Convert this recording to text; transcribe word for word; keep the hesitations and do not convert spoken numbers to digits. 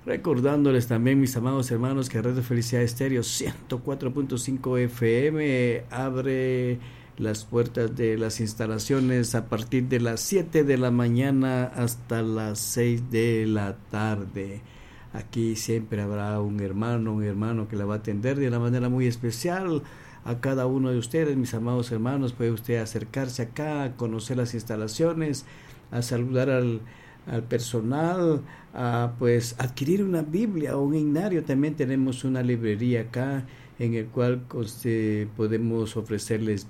Recordándoles también, mis amados hermanos, que Radio Felicidad Estéreo ciento cuatro punto cinco F M abre las puertas de las instalaciones a partir de las siete de la mañana hasta las seis de la tarde. Aquí siempre habrá un hermano, un hermano que la va a atender de una manera muy especial a cada uno de ustedes, mis amados hermanos. Puede usted acercarse acá, a conocer las instalaciones, a saludar al, al personal, a pues adquirir una Biblia o un himnario. También tenemos una librería acá en el cual este, podemos ofrecerles